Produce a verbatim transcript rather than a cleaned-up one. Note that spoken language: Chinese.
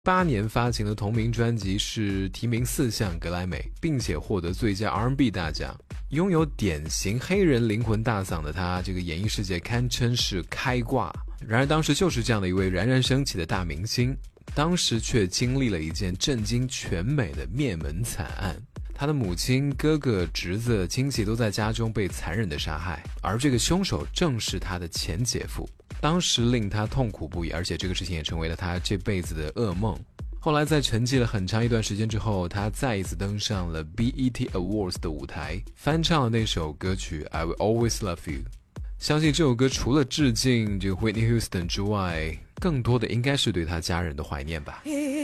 八年发行的同名专辑是提名四项格莱美，并且获得最佳 R and B 大奖。拥有典型黑人灵魂大嗓的他，这个演艺世界堪称是开挂。然而当时就是这样的一位冉冉升起的大明星，当时却经历了一件震惊全美的灭门惨案。他的母亲、哥哥、侄子、亲戚都在家中被残忍的杀害，而这个凶手正是他的前姐夫。当时令他痛苦不已，而且这个事情也成为了他这辈子的噩梦。后来在沉寂了很长一段时间之后，他再一次登上了 B E T Awards 的舞台，翻唱了那首歌曲 I Will Always Love You。 相信这首歌除了致敬这个 Whitney Houston 之外，更多的应该是对他家人的怀念吧。